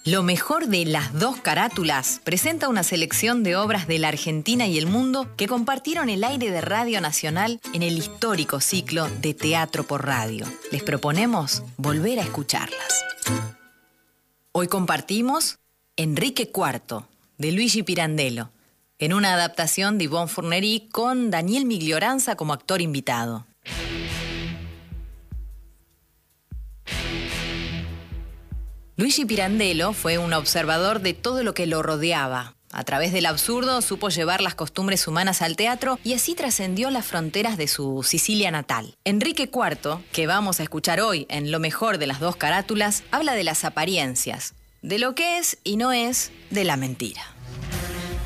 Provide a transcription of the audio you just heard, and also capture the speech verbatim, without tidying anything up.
Lo mejor de las dos carátulas presenta una selección de obras de la Argentina y el mundo que compartieron el aire de Radio Nacional en el histórico ciclo de Teatro por Radio. Les proponemos volver a escucharlas. Hoy compartimos Enrique cuarto, de Luigi Pirandello, en una adaptación de Yvonne Fournery con Daniel Miglioranza como actor invitado. Luigi Pirandello fue un observador de todo lo que lo rodeaba. A través del absurdo supo llevar las costumbres humanas al teatro y así trascendió las fronteras de su Sicilia natal. Enrique cuarto, que vamos a escuchar hoy en Lo mejor de las dos carátulas, habla de las apariencias, de lo que es y no es de la mentira.